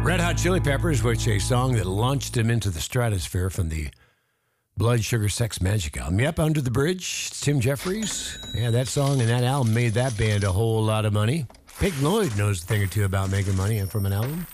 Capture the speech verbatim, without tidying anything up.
Red Hot Chili Peppers, which a song that launched him into the stratosphere from the Blood Sugar Sex Magic album. Yep, Under the Bridge, it's Tim Jeffries. Yeah, that song and that album made that band a whole lot of money. Pink Floyd knows a thing or two about making money from an album.